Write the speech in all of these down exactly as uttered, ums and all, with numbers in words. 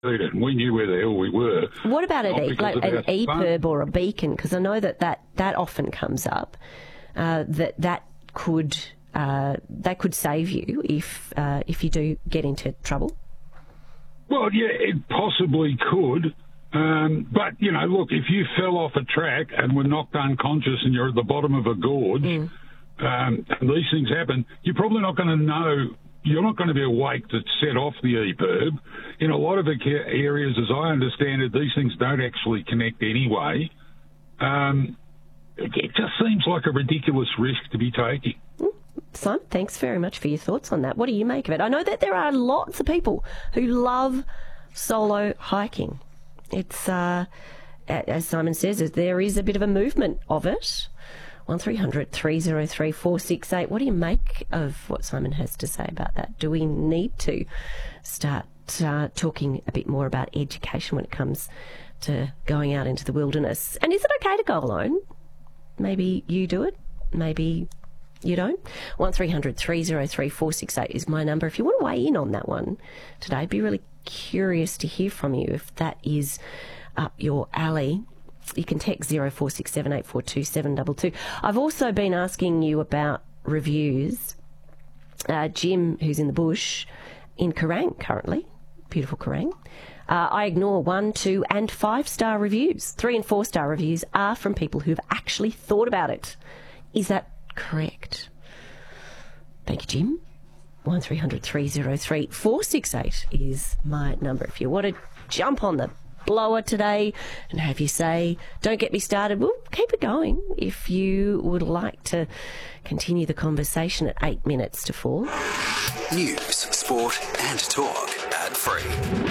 it, and we knew where the hell we were. What about an, e- like an E P I R B or a beacon? Because I know that, that that often comes up, uh, that that could uh, that could save you if uh, if you do get into trouble. Well, yeah, it possibly could. Um, but, you know, look, if you fell off a track and were knocked unconscious and you're at the bottom of a gorge, mm. um, and these things happen, you're probably not going to know, you're not going to be awake to set off the E P I R B. In a lot of areas, as I understand it, these things don't actually connect anyway. Um, it, it just seems like a ridiculous risk to be taking. Mm. Simon, thanks very much for your thoughts on that. What do you make of it? I know that there are lots of people who love solo hiking. It's, uh, as Simon says, there is a bit of a movement of it. one three hundred three oh three four six eight. What do you make of what Simon has to say about that? Do we need to start uh, talking a bit more about education when it comes to going out into the wilderness? And is it okay to go alone? Maybe you do it. Maybe you don't. one three hundred three oh three four six eight is my number. If you want to weigh in on that one today, I'd be really curious to hear from you if that is up your alley. You can text zero four six seven eight four two seven two two. I've also been asking you about reviews. Uh, Jim, who's in the bush in Kerrang currently, beautiful Kerrang, uh, I ignore one, two and five star reviews. Three and four star reviews are from people who've actually thought about it. Is that correct? Thank you, Jim. one three hundred three oh three four six eight is my number. If you want to jump on the blower today and have you say, don't get me started, we'll keep it going if you would like to continue the conversation at eight minutes to four. News, sport and talk ad free.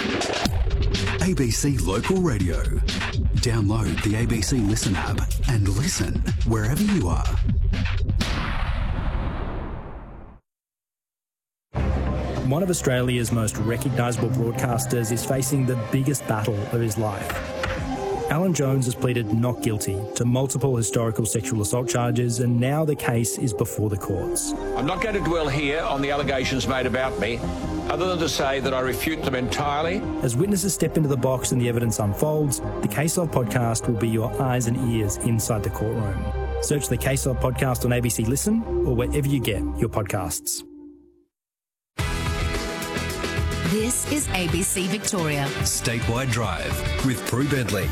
A B C Local Radio. Download the A B C Listen app and listen wherever you are. One of Australia's most recognisable broadcasters is facing the biggest battle of his life. Alan Jones has pleaded not guilty to multiple historical sexual assault charges, and now the case is before the courts. I'm not going to dwell here on the allegations made about me, other than to say that I refute them entirely. As witnesses step into the box and the evidence unfolds, the Case Of podcast will be your eyes and ears inside the courtroom. Search the Case Of podcast on A B C Listen or wherever you get your podcasts. This is A B C Victoria. Statewide Drive with Prue Bentley.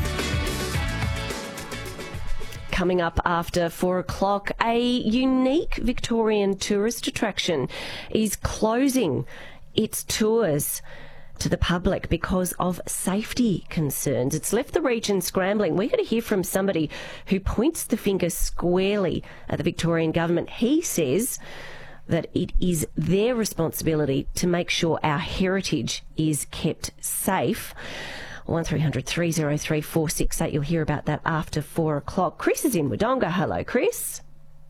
Coming up after four o'clock, a unique Victorian tourist attraction is closing its tours to the public because of safety concerns. It's left the region scrambling. We're going to hear from somebody who points the finger squarely at the Victorian government. He says that it is their responsibility to make sure our heritage is kept safe. one three hundred three oh three four six eight. You'll hear about that after four o'clock. Chris is in Wodonga. Hello, Chris.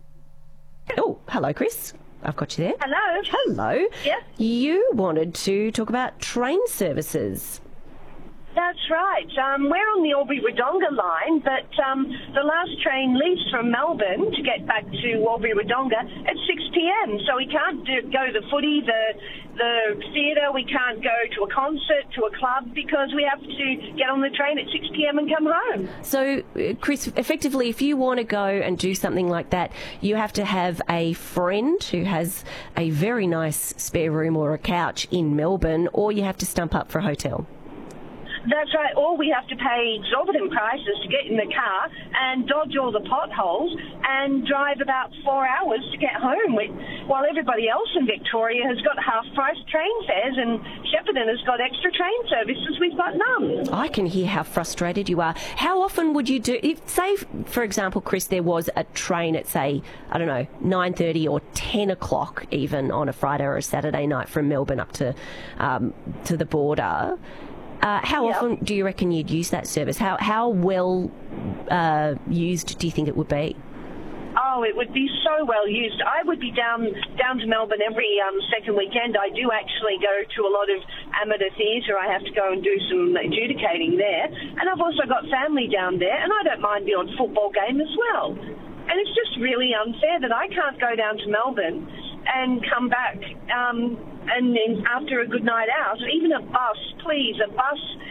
Oh, hello, Chris. I've got you there. Hello. Hello. Yes. You wanted to talk about train services. That's right. Um, we're on the Albury-Wodonga line, but um, the last train leaves from Melbourne to get back to Albury-Wodonga at six p.m. So we can't do, go to the footy, the the theatre. We can't go to a concert, to a club, because we have to get on the train at six p.m. and come home. So, Chris, effectively, if you want to go and do something like that, you have to have a friend who has a very nice spare room or a couch in Melbourne, or you have to stump up for a hotel. That's right. Or we have to pay exorbitant prices to get in the car and dodge all the potholes and drive about four hours to get home, while everybody else in Victoria has got half-price train fares, and Shepparton has got extra train services. We've got none. I can hear how frustrated you are. How often would you do, if, say, for example, Chris, there was a train at, say, I don't know, nine thirty or ten o'clock even on a Friday or a Saturday night from Melbourne up to um, to the border. Uh, how yep. often do you reckon you'd use that service? How how well uh, used do you think it would be? Oh, it would be so well used. I would be down down to Melbourne every um, second weekend. I do actually go to a lot of amateur theatre. I have to go and do some adjudicating there. And I've also got family down there, and I don't mind the odd football game as well. And it's just really unfair that I can't go down to Melbourne and come back um, and then after a good night out. Even a bus, please, a bus